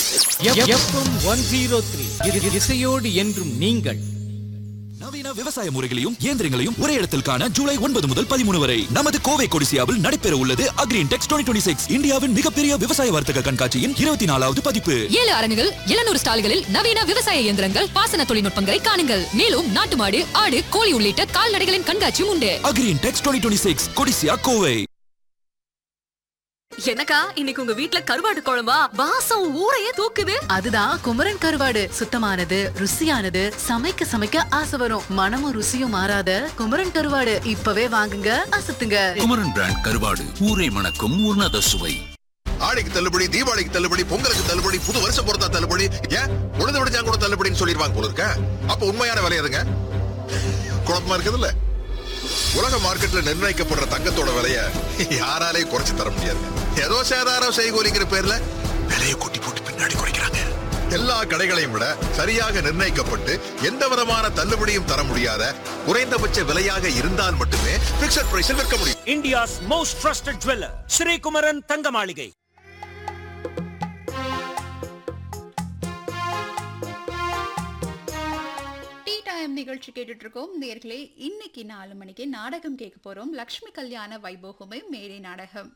FM 103 இசையோடு என்றும் நீங்கள். நவீன விவசாய முறைகளையும் இயந்திரங்களையும் ஒரே இடத்தில் காண ஜூலை 9 முதல் 13 வரை நமது கோவை கொடிசியாவில் நடைபெற உள்ளது அக்ரின்டெக்ஸ் 2026 இந்தியாவின் மிகப்பெரிய விவசாய வர்த்தக கண்காட்சியின் 24வது பதிப்பு. 7 அரங்குகள் 700 ஸ்டால்களில் நவீன விவசாய இயந்திரங்கள், பாசன தொழில்நுட்பங்களை காணுங்கள். மேலும் நாட்டு மாடு, ஆடு, கோழி உள்ளிட்ட கால்நடைகளின் கண்காட்சியும் உண்டு. அக்ரின்டெக்ஸ் 2026 கொடிசியா கோவை. என்னக்கா இன்னைக்கு உங்க வீட்ல கருவாடு குழம்பா? வாசம் ஊரையே தூக்குது. அதுதான் குமரன் கருவாடு. சுத்தமானது, ருசியானது, சமைக்க சமைக்க ஆசை வரும். மனமும் ருசியும் மாறாத குமரன் கருவாடு இப்பவே வாங்குங்க, அசத்துங்க. குமரன் பிராண்ட் கருவாடு, ஊரை மணக்கும் உன்னத சுவை. ஆடிக்கு தள்ளுபடி, தீபாவளிக்கு தள்ளுபடி, பொங்கலுக்கு தள்ளுபடி, புது வருஷம் பொறுத்தா தள்ளுபடி, ஏன் உழுது விடுச்சா கூட தள்ளுபடின்னு சொல்லிடுவாங்க போல இருக்க. அப்ப உண்மையான விலை எதுங்க? குழப்பமா இருக்குதுல்ல. உலக மார்க்கெட்ல நிர்ணயிக்கப்படுற தங்கத்தோட விலைய யாராலே குறைச்சு தர முடியாது. ஏதோ சேதாரம் செய்கூலிங்கிற பேர்ல விலையை கூட்டி போட்டு பின்னாடி குறைக்கிறாங்க. எல்லா கடைகளையும் விட சரியாக நிர்ணயிக்கப்பட்டு எந்த விதமான தள்ளுபடியும் தர முடியாத குறைந்தபட்ச விலையாக இருந்தால் மட்டுமே பிக்ஸட் பிரைஸில் விற்க முடியும். India's most trusted jeweller Sri Kumaran தங்க மாளிகை. நிகழ்ச்சி கேட்டுட்டு இருக்கோம் நேர்களே. இன்னைக்கு 4 மணிக்கு நாடகம் கேட்க போறோம். லக்ஷ்மி கல்யாண வைபோகமே மேடை நாடகம்.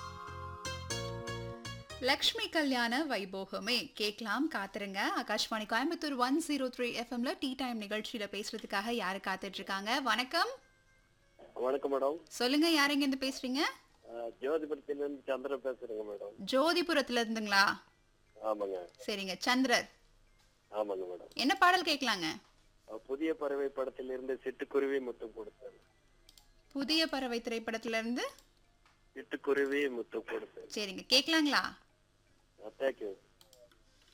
லக்ஷ்மி கல்யாண வைபோகமே கேட்கலாம், காத்துருங்க. ஆகாஷ்வாணி கோயம்புத்தூர் 103 எஃப்எம்ல டீ டைம் நிகழ்ச்சியில பேசுறதுக்காக யாரு காத்துட்டு இருக்காங்க? வணக்கம். வணக்கம் மேடம். சொல்லுங்க, யார் எங்க இருந்து பேசுறீங்க? ஜோதிபுரத்துல இருந்து சந்திரன் பேசுறேங்க மேடம். ஜோதிபுரத்துல இருந்துங்களா? ஆமாங்க. சரிங்க சந்திரன். ஆமாங்க மேடம். என்ன பாடல் கேட்கலாங்க? புதிய பறவை படத்திலிருந்து சிட்டுக்குருவி முத்தம் கொடுத்தேன். புதிய பறவை திரைப்படத்துல இருந்து சிட்டுக்குருவி முத்தம் கொடுத்தேன். சரிங்க, கேட்கலாங்களா? தேங்க்யூ.